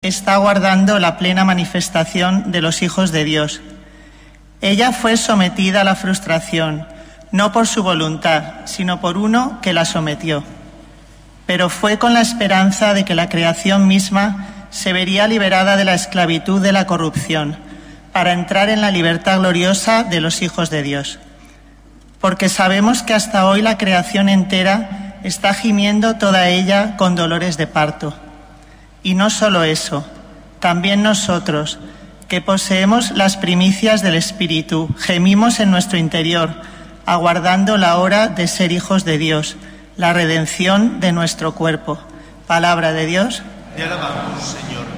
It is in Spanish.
está aguardando la plena manifestación de los hijos de Dios. Ella fue sometida a la frustración, no por su voluntad, sino por uno que la sometió. Pero fue con la esperanza de que la creación misma se vería liberada de la esclavitud de la corrupción, para entrar en la libertad gloriosa de los hijos de Dios. Porque sabemos que hasta hoy la creación entera está gimiendo toda ella con dolores de parto. Y no solo eso, también nosotros, que poseemos las primicias del Espíritu, gemimos en nuestro interior, aguardando la hora de ser hijos de Dios, la redención de nuestro cuerpo. Palabra de Dios. Te alabamos, Señor.